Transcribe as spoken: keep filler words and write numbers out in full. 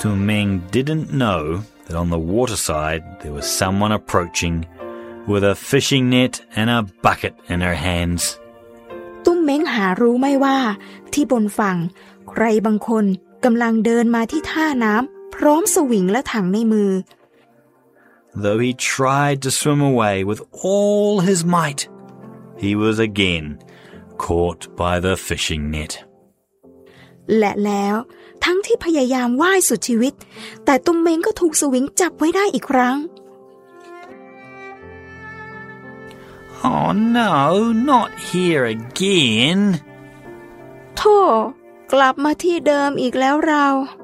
Tumeng didn't know that on the waterside there was someone approaching with a fishing net and a bucket in her hands. ตุ้มเม้งหารู้ไม่ว่าที่บนฝั่งใครบางคนกำลังเดินมาที่ท่าน้ำพร้อมสวิงและถังในมือ Though he tried to swim away with all his might, he was again caught by the fishing net. และแล้วทั้งที่พยายามว่ายสุดชีวิตแต่ตุ้มเม้งก็ถูกสวิงจับไว้ได้อีกครั้ง Oh no, not here again. โธ่กลับมาที่เดิมอีกแล้วเรา